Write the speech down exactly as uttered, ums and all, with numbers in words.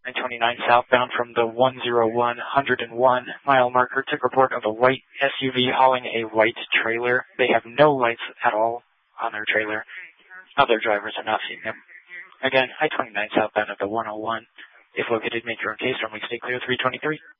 I twenty-nine southbound from the one oh one one oh one mile marker took report of a white S U V hauling a white trailer. They have no lights at all on their trailer. Other drivers have not seen them. Again, I twenty-nine southbound of the one oh one. If located, make your own case from Lake State Clear three twenty-three.